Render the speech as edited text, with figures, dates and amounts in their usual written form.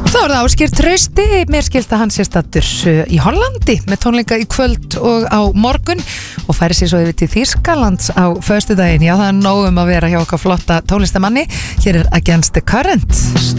Þá það Ásgeir Trausti, mér skilst að hann sé stattur í Hollandi með tónleika í kvöld og á morgun og færi sér svo yfir til Þýskalands á föstudaginn. Já, það nóg að vera hjá okkar flotta tónlistamanni. Hér Against the Current.